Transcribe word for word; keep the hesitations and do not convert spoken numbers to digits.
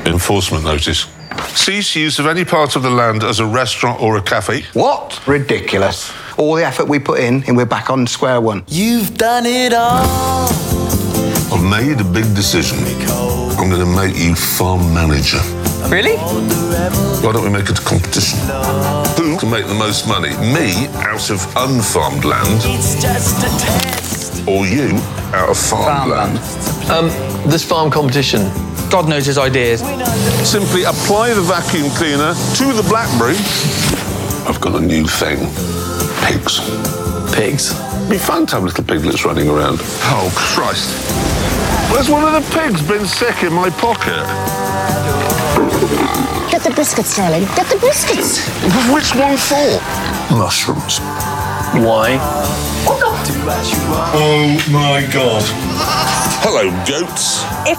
Enforcement notice. Cease use of any part of the land as a restaurant or a cafe. What? Ridiculous. All the effort we put in, and we're back on square one. You've done it all. I've made a big decision. I'm going to make you farm manager. Really? Why don't we make it a competition? Who can make the most money? Me, out of unfarmed land, It's just a test. or you, out of farmed land? Um, this farm competition. God knows his ideas. Simply apply the vacuum cleaner to the BlackBerry. I've got a new thing. Pigs. Pigs. It'd be fun to have little piglets running around. Oh, Christ. Where's one of the pigs been sick in my pocket? Get the biscuits, darling. Get the biscuits. Which one for? Mushrooms. Why? Oh, my God. Hello, goats.